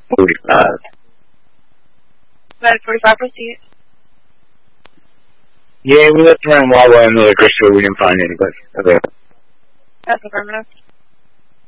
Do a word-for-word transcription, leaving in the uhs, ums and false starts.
forty-five. Medic forty-five, proceed. Yeah, we looked around Wawa and the liquor store. We didn't find anybody. Okay. That's affirmative.